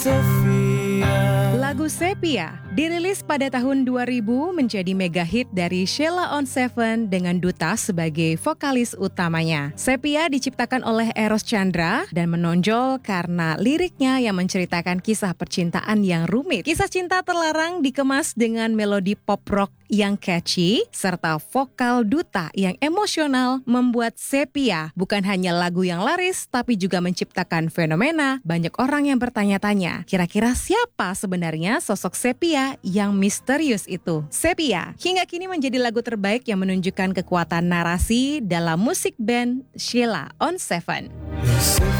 Lagu Sepia dirilis pada tahun 2000 menjadi mega hit dari Sheila on 7 dengan Duta sebagai vokalis utamanya. Sepia diciptakan oleh Eros Chandra dan menonjol karena liriknya yang menceritakan kisah percintaan yang rumit. Kisah cinta terlarang dikemas dengan melodi pop rock yang catchy serta vokal Duta yang emosional membuat Sepia bukan hanya lagu yang laris tapi juga menciptakan fenomena banyak orang yang bertanya-tanya, kira-kira siapa sebenarnya sosok Sepia yang misterius itu? Sepia hingga kini menjadi lagu terbaik yang menunjukkan kekuatan narasi dalam musik band Sheila on 7.